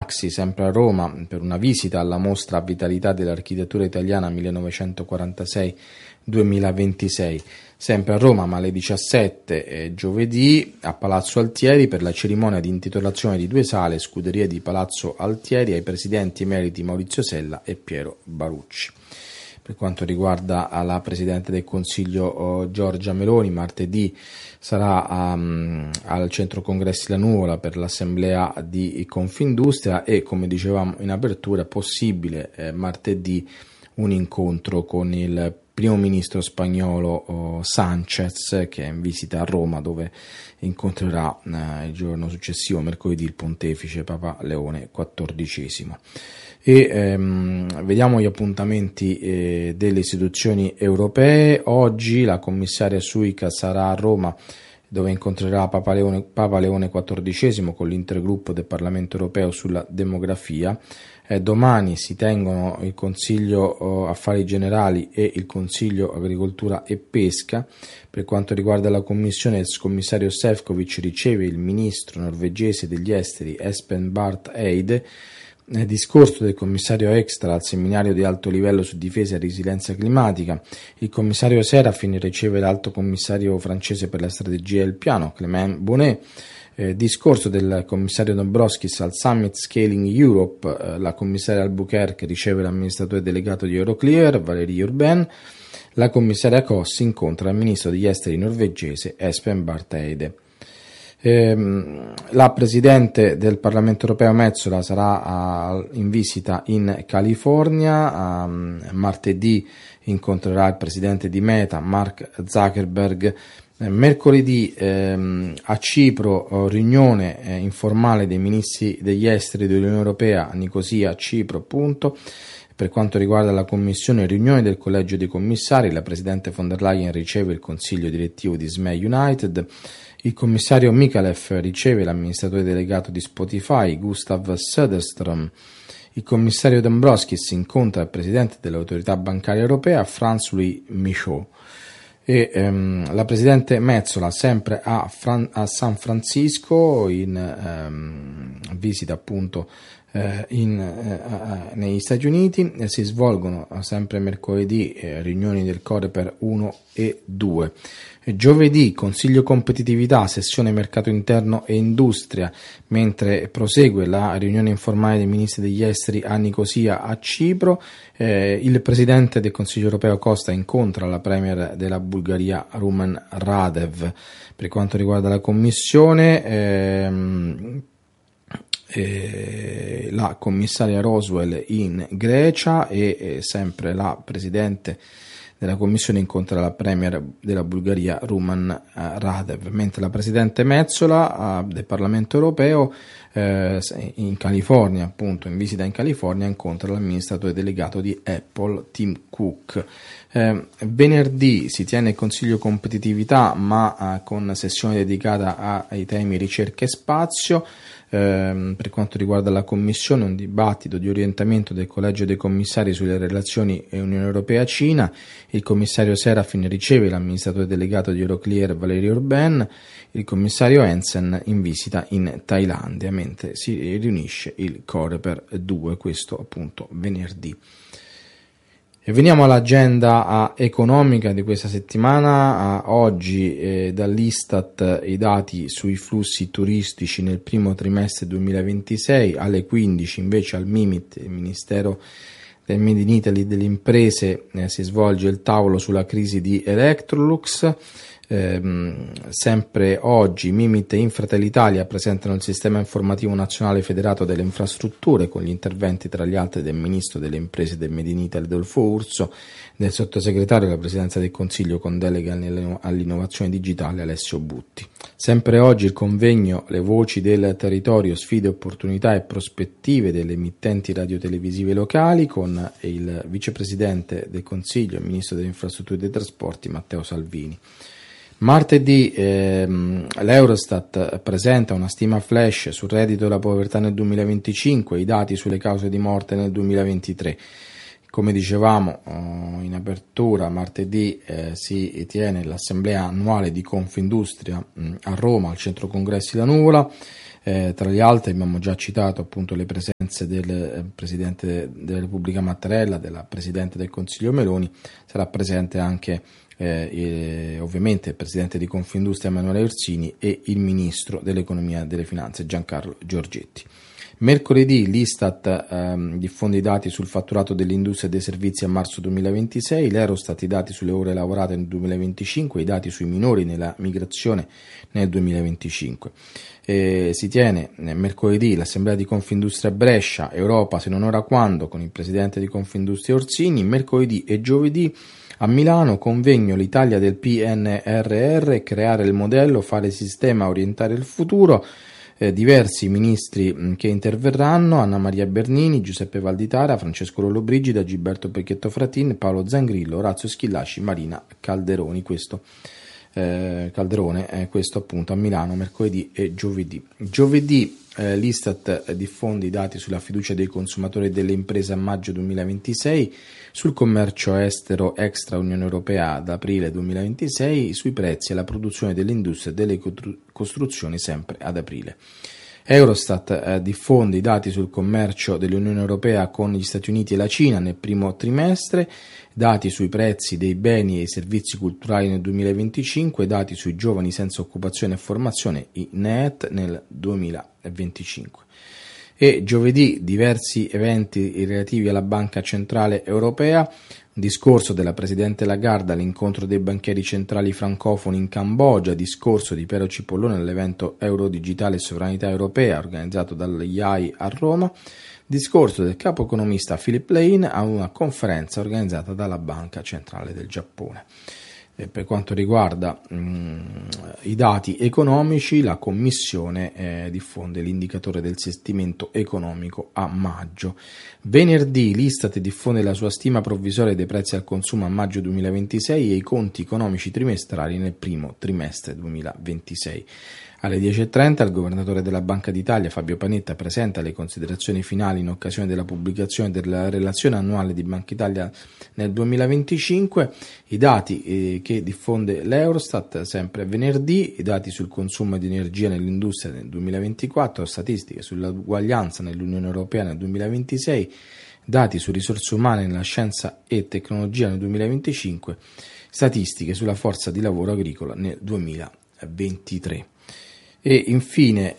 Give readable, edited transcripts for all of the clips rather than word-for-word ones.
sempre a Roma, per una visita alla mostra Vitalità dell'architettura italiana 1946-2026, sempre a Roma, ma alle 17 giovedì a Palazzo Altieri per la cerimonia di intitolazione di 2 sale Scuderia di Palazzo Altieri ai presidenti emeriti Maurizio Sella e Piero Barucci. Per quanto riguarda la Presidente del Consiglio Giorgia Meloni, martedì sarà al Centro Congressi La Nuvola per l'assemblea di Confindustria e, come dicevamo in apertura, è possibile martedì un incontro con il primo ministro spagnolo Sánchez, che è in visita a Roma, dove incontrerà il giorno successivo, mercoledì, il pontefice Papa Leone XIV. E vediamo gli appuntamenti delle istituzioni europee. Oggi la commissaria Suica sarà a Roma, dove incontrerà Papa Leone XIV con l'intergruppo del Parlamento europeo sulla demografia. Domani si tengono il Consiglio Affari Generali e il Consiglio Agricoltura e Pesca. Per quanto riguarda la Commissione, il commissario Šefčovič riceve il ministro norvegese degli esteri Espen Barth Eide. Nel discorso del commissario Extra al seminario di alto livello su difesa e resilienza climatica, il commissario Serafin riceve l'alto commissario francese per la strategia e il piano, Clément Bonnet. Discorso del commissario Dombrovskis al Summit Scaling Europe, la commissaria Albuquerque riceve l'amministratore delegato di Euroclear, Valérie Urbain. La commissaria Koss incontra il ministro degli esteri norvegese Espen Barth Eide. La Presidente del Parlamento europeo Metsola sarà in visita in California. Martedì incontrerà il Presidente di Meta, Mark Zuckerberg. Mercoledì a Cipro riunione informale dei ministri degli esteri dell'Unione Europea a Nicosia, a Cipro, appunto. Per quanto riguarda la Commissione, riunione del Collegio dei Commissari, la Presidente von der Leyen riceve il Consiglio direttivo di SME United. Il commissario Mikalev riceve l'amministratore delegato di Spotify, Gustav Söderström. Il commissario Dombrovskis incontra il presidente dell'autorità bancaria europea, François Michaud. E la Presidente Metsola sempre a San Francisco in visita appunto negli Stati Uniti. Si svolgono sempre mercoledì riunioni del Coreper 1 e 2. Giovedì Consiglio Competitività, sessione Mercato Interno e Industria, mentre prosegue la riunione informale dei ministri degli esteri a Nicosia, a Cipro. Il Presidente del Consiglio Europeo Costa incontra la Premier della Bulgaria Rumen Radev. Per quanto riguarda la Commissione, la commissaria Roswell in Grecia e sempre la Presidente della Commissione incontra la Premier della Bulgaria Rumen Radev, mentre la Presidente Metsola del Parlamento Europeo in California, appunto in visita in California, incontra l'amministratore delegato di Apple Tim Cook. Venerdì si tiene il Consiglio Competitività, ma con sessione dedicata ai temi ricerca e spazio. Per quanto riguarda la Commissione, un dibattito di orientamento del Collegio dei Commissari sulle relazioni Unione Europea-Cina. Il commissario Serafin riceve l'amministratore delegato di Euroclear Valérie Urbain. Il commissario Hansen in visita in Thailandia, mentre si riunisce il Coreper 2, questo appunto venerdì. E veniamo all'agenda economica di questa settimana. Oggi dall'Istat i dati sui flussi turistici nel primo trimestre 2026, alle 15 invece al MIMIT, il Ministero del Made in Italy delle imprese, si svolge il tavolo sulla crisi di Electrolux. Sempre oggi MIMIT e Infratel Italia presentano il Sistema Informativo Nazionale Federato delle Infrastrutture, con gli interventi tra gli altri del Ministro delle Imprese del Made in Italy Adolfo Urso, del Sottosegretario della Presidenza del Consiglio con delega all'innovazione digitale Alessio Butti. Sempre oggi il convegno Le voci del territorio, sfide, opportunità e prospettive delle emittenti radiotelevisive locali, con il Vicepresidente del Consiglio e Ministro delle Infrastrutture e dei Trasporti Matteo Salvini. Martedì l'Eurostat presenta una stima flash sul reddito e la povertà nel 2025, i dati sulle cause di morte nel 2023. Come dicevamo in apertura, martedì si tiene l'assemblea annuale di Confindustria a Roma, al Centro Congressi La Nuvola. Tra gli altri abbiamo già citato appunto le presenze del Presidente della Repubblica Mattarella, della Presidente del Consiglio Meloni. Sarà presente anche ovviamente il Presidente di Confindustria Emanuele Orsini e il Ministro dell'Economia e delle Finanze Giancarlo Giorgetti. Mercoledì l'Istat diffonde i dati sul fatturato dell'industria e dei servizi a marzo 2026, l'Eurostat i dati sulle ore lavorate nel 2025, i dati sui minori nella migrazione nel 2025. Si tiene mercoledì l'assemblea di Confindustria Brescia, Europa se non ora quando, con il presidente di Confindustria Orsini. Mercoledì e giovedì a Milano convegno l'Italia del PNRR, creare il modello, fare sistema, orientare il futuro. Diversi ministri che interverranno: Anna Maria Bernini, Giuseppe Valditara, Francesco Lollobrigida, Gilberto Pecchetto Fratin, Paolo Zangrillo, Orazio Schillaci, Marina Calderone. Questo appunto a Milano mercoledì e giovedì. Giovedì l'Istat diffonde i dati sulla fiducia dei consumatori e delle imprese a maggio 2026, sul commercio estero extra Unione Europea ad aprile 2026, sui prezzi e la produzione dell'industria e delle costruzioni sempre ad aprile. Eurostat diffonde i dati sul commercio dell'Unione Europea con gli Stati Uniti e la Cina nel primo trimestre, dati sui prezzi dei beni e i servizi culturali nel 2025, dati sui giovani senza occupazione e formazione, i NEET, nel 2025. E giovedì diversi eventi relativi alla Banca Centrale Europea, un discorso della Presidente Lagarde all'incontro dei banchieri centrali francofoni in Cambogia, discorso di Piero Cipollone all'evento Euro Digitale e Sovranità Europea organizzato dall'IAI a Roma, discorso del capo economista Philip Lane a una conferenza organizzata dalla Banca Centrale del Giappone. Per quanto riguarda i dati economici, la Commissione diffonde l'indicatore del sentimento economico a maggio. Venerdì l'Istat diffonde la sua stima provvisoria dei prezzi al consumo a maggio 2026 e i conti economici trimestrali nel primo trimestre 2026. Alle 10.30 il governatore della Banca d'Italia Fabio Panetta presenta le considerazioni finali in occasione della pubblicazione della relazione annuale di Banca Italia nel 2025, i dati che diffonde l'Eurostat sempre venerdì, i dati sul consumo di energia nell'industria nel 2024, statistiche sull'uguaglianza nell'Unione Europea nel 2026, dati su risorse umane nella scienza e tecnologia nel 2025, statistiche sulla forza di lavoro agricola nel 2023. E infine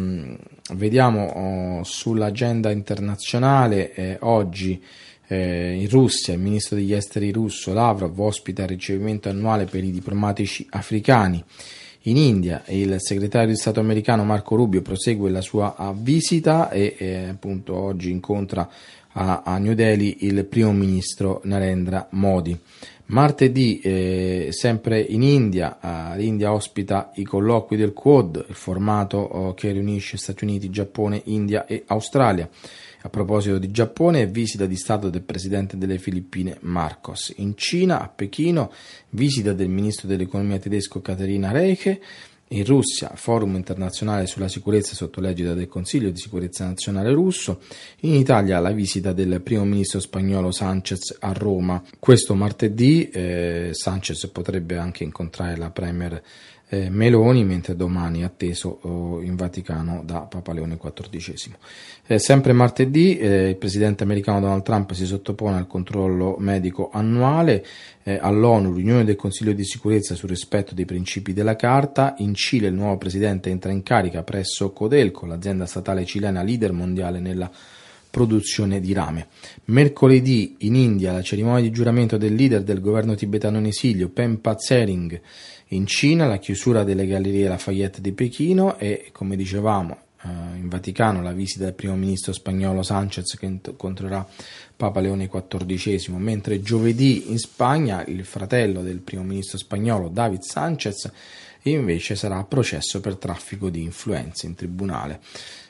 vediamo sull'agenda internazionale oggi in Russia il ministro degli esteri russo Lavrov ospita il ricevimento annuale per i diplomatici africani. In India il segretario di Stato americano Marco Rubio prosegue la sua visita e appunto oggi incontra a New Delhi il primo ministro Narendra Modi. Martedì, sempre in India, l'India ospita i colloqui del Quad, il formato che riunisce Stati Uniti, Giappone, India e Australia. A proposito di Giappone, visita di Stato del Presidente delle Filippine Marcos. In Cina, a Pechino, visita del Ministro dell'Economia tedesco Katharina Reiche. In Russia, forum internazionale sulla sicurezza sotto l'egida del Consiglio di sicurezza nazionale russo. In Italia la visita del primo ministro spagnolo Sánchez a Roma. Questo martedì Sánchez potrebbe anche incontrare la premier Meloni, mentre domani è atteso in Vaticano da Papa Leone XIV. Sempre martedì il presidente americano Donald Trump si sottopone al controllo medico annuale. All'ONU riunione del Consiglio di sicurezza sul rispetto dei principi della Carta. In Cile il nuovo presidente entra in carica presso Codelco, l'azienda statale cilena leader mondiale nella produzione di rame. Mercoledì in India la cerimonia di giuramento del leader del governo tibetano in esilio Pempa Tsering. In Cina la chiusura delle gallerie Lafayette di Pechino e, come dicevamo, in Vaticano la visita del primo ministro spagnolo Sánchez che incontrerà Papa Leone XIV, mentre giovedì in Spagna il fratello del primo ministro spagnolo David Sánchez invece sarà a processo per traffico di influenze in tribunale.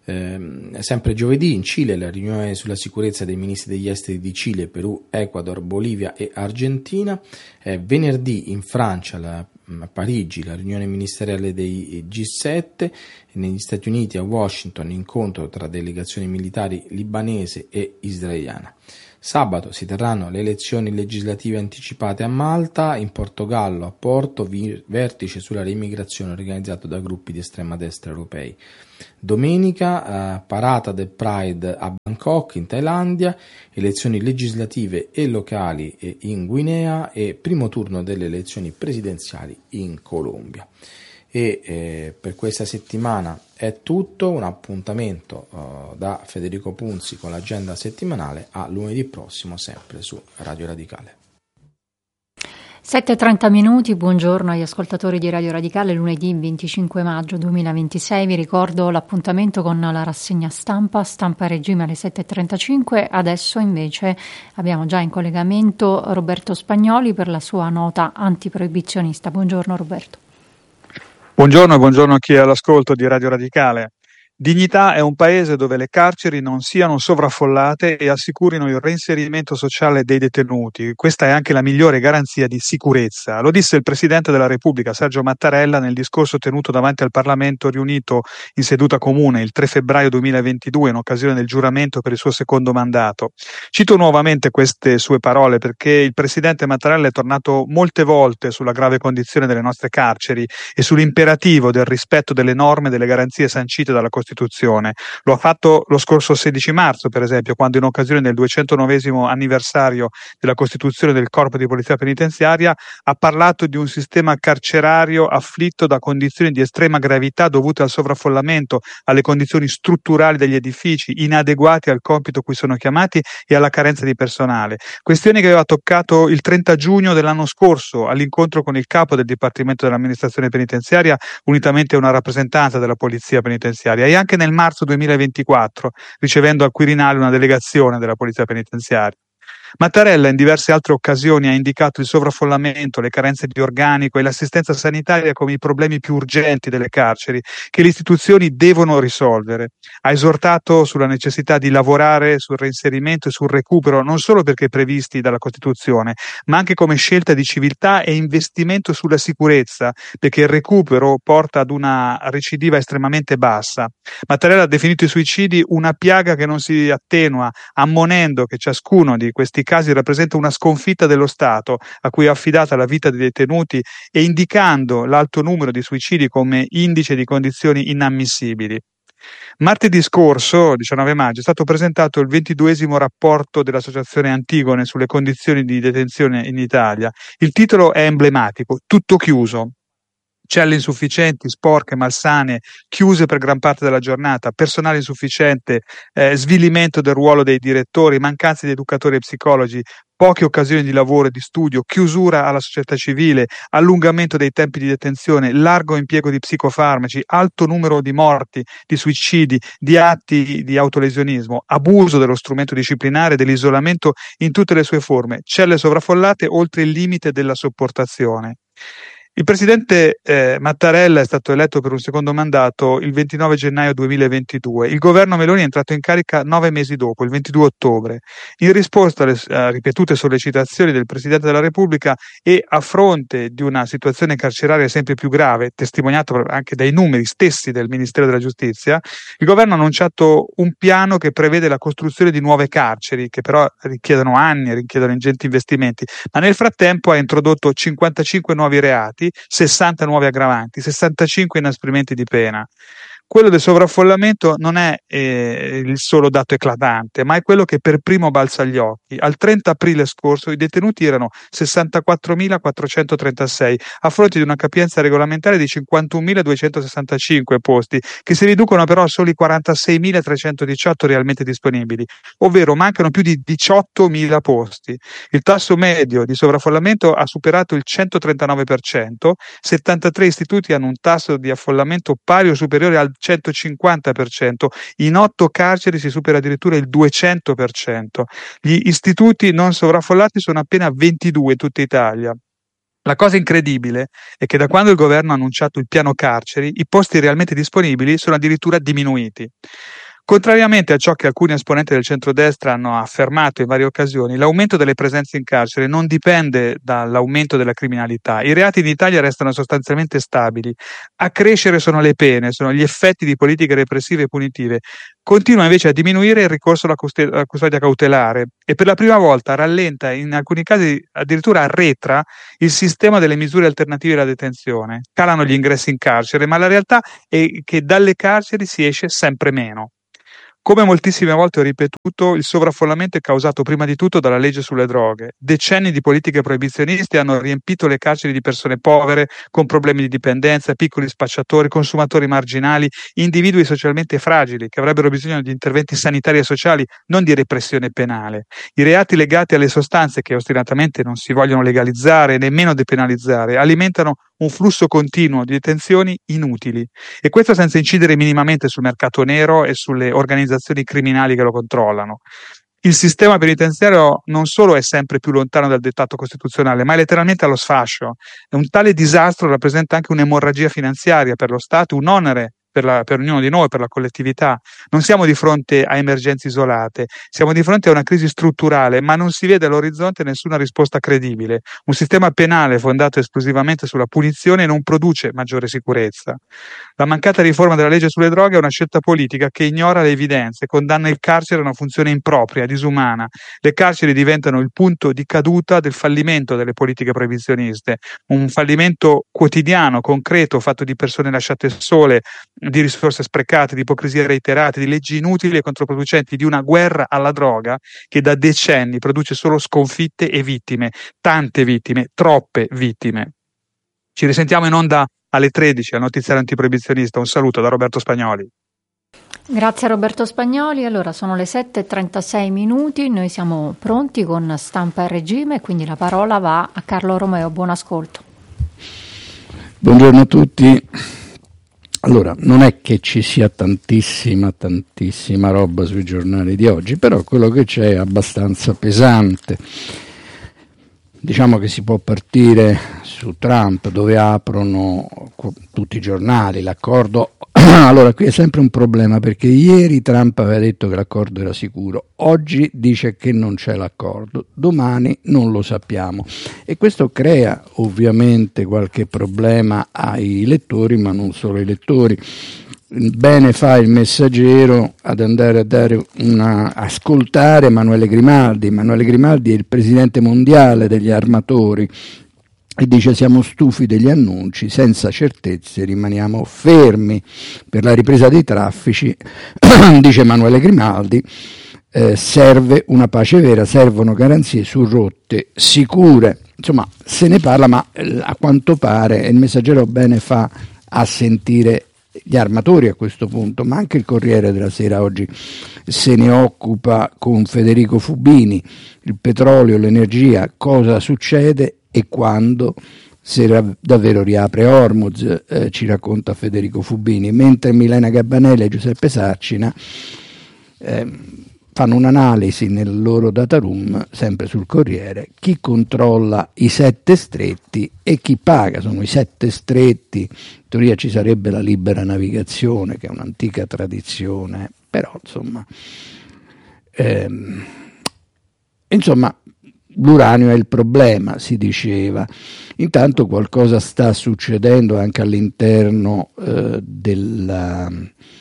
Sempre giovedì in Cile la riunione sulla sicurezza dei ministri degli esteri di Cile, Perù, Ecuador, Bolivia e Argentina. Venerdì in Francia a Parigi la riunione ministeriale dei G7 e negli Stati Uniti a Washington incontro tra delegazioni militari libanese e israeliana. Sabato si terranno le elezioni legislative anticipate a Malta, in Portogallo a Porto, vertice sulla reimmigrazione organizzato da gruppi di estrema destra europei. Domenica, parata del Pride a Bangkok, in Thailandia, elezioni legislative e locali in Guinea e primo turno delle elezioni presidenziali in Colombia. Per questa settimana è tutto, un appuntamento da Federico Punzi con l'agenda settimanale a lunedì prossimo, sempre su Radio Radicale. 7:30, buongiorno agli ascoltatori di Radio Radicale, lunedì 25 maggio 2026, vi ricordo l'appuntamento con la rassegna stampa regime alle 7:35, adesso invece abbiamo già in collegamento Roberto Spagnoli per la sua nota antiproibizionista. Buongiorno Roberto. Buongiorno e buongiorno a chi è all'ascolto di Radio Radicale. Dignità è un paese dove le carceri non siano sovraffollate e assicurino il reinserimento sociale dei detenuti. Questa è anche la migliore garanzia di sicurezza. Lo disse il Presidente della Repubblica, Sergio Mattarella, nel discorso tenuto davanti al Parlamento riunito in seduta comune il 3 febbraio 2022 in occasione del giuramento per il suo secondo mandato. Cito nuovamente queste sue parole perché il Presidente Mattarella è tornato molte volte sulla grave condizione delle nostre carceri e sull'imperativo del rispetto delle norme e delle garanzie sancite dalla Costituzione. Lo ha fatto lo scorso 16 marzo, per esempio, quando in occasione del 209° anniversario della Costituzione del Corpo di Polizia Penitenziaria ha parlato di un sistema carcerario afflitto da condizioni di estrema gravità dovute al sovraffollamento, alle condizioni strutturali degli edifici, inadeguati al compito cui sono chiamati e alla carenza di personale. Questioni che aveva toccato il 30 giugno dell'anno scorso all'incontro con il capo del Dipartimento dell'Amministrazione Penitenziaria, unitamente a una rappresentanza della Polizia Penitenziaria, e anche nel marzo 2024, ricevendo al Quirinale una delegazione della Polizia Penitenziaria. Mattarella in diverse altre occasioni ha indicato il sovraffollamento, le carenze di organico e l'assistenza sanitaria come i problemi più urgenti delle carceri che le istituzioni devono risolvere. Ha esortato sulla necessità di lavorare sul reinserimento e sul recupero non solo perché previsti dalla Costituzione, ma anche come scelta di civiltà e investimento sulla sicurezza, perché il recupero porta ad una recidiva estremamente bassa. Mattarella ha definito i suicidi una piaga che non si attenua, ammonendo che ciascuno di questi casi rappresenta una sconfitta dello Stato a cui è affidata la vita dei detenuti e indicando l'alto numero di suicidi come indice di condizioni inammissibili. Martedì scorso, 19 maggio, è stato presentato il 22° rapporto dell'Associazione Antigone sulle condizioni di detenzione in Italia. Il titolo è emblematico: tutto chiuso. Celle insufficienti, sporche, malsane, chiuse per gran parte della giornata, personale insufficiente, svilimento del ruolo dei direttori, mancanza di educatori e psicologi, poche occasioni di lavoro e di studio, chiusura alla società civile, allungamento dei tempi di detenzione, largo impiego di psicofarmaci, alto numero di morti, di suicidi, di atti di autolesionismo, abuso dello strumento disciplinare, dell'isolamento in tutte le sue forme, celle sovraffollate oltre il limite della sopportazione. Il presidente Mattarella è stato eletto per un secondo mandato il 29 gennaio 2022. Il governo Meloni è entrato in carica 9 mesi dopo, il 22 ottobre. In risposta alle ripetute sollecitazioni del Presidente della Repubblica e a fronte di una situazione carceraria sempre più grave, testimoniato anche dai numeri stessi del Ministero della Giustizia, il governo ha annunciato un piano che prevede la costruzione di nuove carceri, che però richiedono anni e richiedono ingenti investimenti, ma nel frattempo ha introdotto 55 nuovi reati, 60 nuovi aggravanti, 65 inasprimenti di pena. Quello del sovraffollamento non è il solo dato eclatante, ma è quello che per primo balza agli occhi. Al 30 aprile scorso i detenuti erano 64.436, a fronte di una capienza regolamentare di 51.265 posti, che si riducono però a soli 46.318 realmente disponibili, ovvero mancano più di 18.000 posti. Il tasso medio di sovraffollamento ha superato il 139%, 73 istituti hanno un tasso di affollamento pari o superiore al 150%, in 8 carceri si supera addirittura il 200%. Gli istituti non sovraffollati sono appena 22 in tutta Italia. La cosa incredibile è che da quando il governo ha annunciato il piano carceri, i posti realmente disponibili sono addirittura diminuiti. Contrariamente a ciò che alcuni esponenti del centrodestra hanno affermato in varie occasioni, l'aumento delle presenze in carcere non dipende dall'aumento della criminalità. I reati in Italia restano sostanzialmente stabili. A crescere sono le pene, sono gli effetti di politiche repressive e punitive. Continua invece a diminuire il ricorso alla custodia cautelare e per la prima volta rallenta, in alcuni casi addirittura arretra, il sistema delle misure alternative alla detenzione. Calano gli ingressi in carcere, ma la realtà è che dalle carceri si esce sempre meno. Come moltissime volte ho ripetuto, il sovraffollamento è causato prima di tutto dalla legge sulle droghe. Decenni di politiche proibizioniste hanno riempito le carceri di persone povere, con problemi di dipendenza, piccoli spacciatori, consumatori marginali, individui socialmente fragili che avrebbero bisogno di interventi sanitari e sociali, non di repressione penale. I reati legati alle sostanze che ostinatamente non si vogliono legalizzare e nemmeno depenalizzare alimentano un flusso continuo di detenzioni inutili, e questo senza incidere minimamente sul mercato nero e sulle organizzazioni criminali che lo controllano. Il sistema penitenziario non solo è sempre più lontano dal dettato costituzionale, ma è letteralmente allo sfascio. E un tale disastro rappresenta anche un'emorragia finanziaria per lo Stato, un onere per ognuno di noi, per la collettività. Non siamo di fronte a emergenze isolate, siamo di fronte a una crisi strutturale, ma non si vede all'orizzonte nessuna risposta credibile. Un sistema penale fondato esclusivamente sulla punizione non produce maggiore sicurezza. La mancata riforma della legge sulle droghe è una scelta politica che ignora le evidenze, condanna il carcere a una funzione impropria, disumana. Le carceri diventano il punto di caduta del fallimento delle politiche proibizioniste, un fallimento quotidiano, concreto, fatto di persone lasciate sole, di risorse sprecate, di ipocrisie reiterate, di leggi inutili e controproducenti, di una guerra alla droga che da decenni produce solo sconfitte e vittime, tante vittime, troppe vittime. Ci risentiamo in onda alle 13 al notiziario antiproibizionista. Un saluto da Roberto Spagnoli. Grazie a Roberto Spagnoli. Allora sono le 7:36, noi siamo pronti con Stampa e Regime, quindi la parola va a Carlo Romeo. Buon ascolto. Buongiorno a tutti. Allora, non è che ci sia tantissima roba sui giornali di oggi, però quello che c'è è abbastanza pesante. Diciamo che si può partire su Trump, dove aprono tutti i giornali l'accordo. Allora, qui è sempre un problema, perché ieri Trump aveva detto che l'accordo era sicuro, oggi dice che non c'è l'accordo, domani non lo sappiamo, e questo crea ovviamente qualche problema ai lettori, ma non solo ai lettori. Bene fa il Messaggero ad andare a ascoltare Emanuele Grimaldi. Emanuele Grimaldi è il presidente mondiale degli armatori e dice: siamo stufi degli annunci, senza certezze rimaniamo fermi. Per la ripresa dei traffici, dice Emanuele Grimaldi, serve una pace vera, servono garanzie su rotte sicure. Insomma, se ne parla, ma a quanto pare il Messaggero bene fa a sentire gli armatori a questo punto, ma anche il Corriere della Sera oggi se ne occupa con Federico Fubini. Il petrolio, l'energia, cosa succede e quando, se davvero riapre Hormuz, ci racconta Federico Fubini, mentre Milena Gabbanelli e Giuseppe Sarcina fanno un'analisi nel loro data room, sempre sul Corriere, chi controlla i 7 stretti e chi paga. Sono i 7 stretti, in teoria ci sarebbe la libera navigazione, che è un'antica tradizione, però insomma l'uranio è il problema, si diceva. Intanto qualcosa sta succedendo anche all'interno della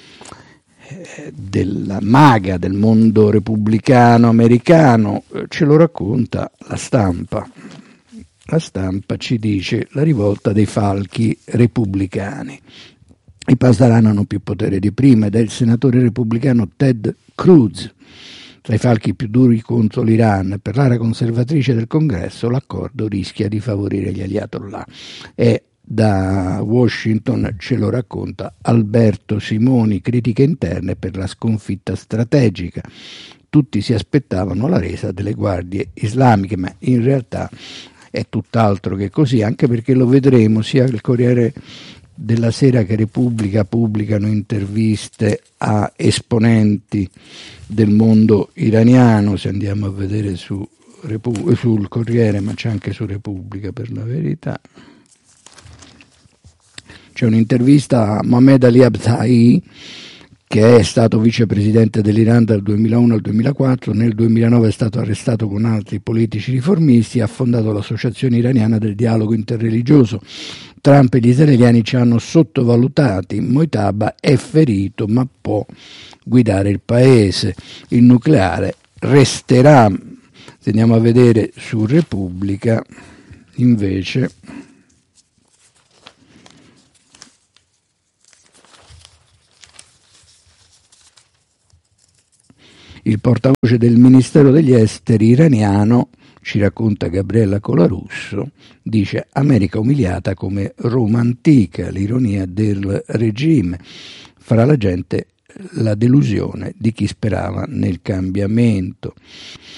MAGA, del mondo repubblicano americano. Ce lo racconta la Stampa. La Stampa ci dice: la rivolta dei falchi repubblicani. I Pasdaran hanno più potere di prima ed è il senatore repubblicano Ted Cruz tra i falchi più duri contro l'Iran. Per l'area conservatrice del Congresso l'accordo rischia di favorire gli ayatollah. E da Washington ce lo racconta Alberto Simoni, critiche interne per la sconfitta strategica. Tutti si aspettavano la resa delle guardie islamiche, ma in realtà è tutt'altro che così, anche perché lo vedremo, sia il Corriere della Sera che Repubblica pubblicano interviste a esponenti del mondo iraniano. Se andiamo a vedere sul Corriere, ma c'è anche su Repubblica per la verità, c'è un'intervista a Mohammed Ali Abtahi, che è stato vicepresidente dell'Iran dal 2001 al 2004, nel 2009 è stato arrestato con altri politici riformisti e ha fondato l'Associazione Iraniana del Dialogo Interreligioso. Trump e gli israeliani ci hanno sottovalutati, Mojtaba è ferito ma può guidare il paese. Il nucleare resterà, se andiamo a vedere su Repubblica, invece il portavoce del Ministero degli Esteri iraniano, ci racconta Gabriella Colarusso, dice America umiliata come Roma antica, l'ironia del regime. Fra la gente la delusione di chi sperava nel cambiamento.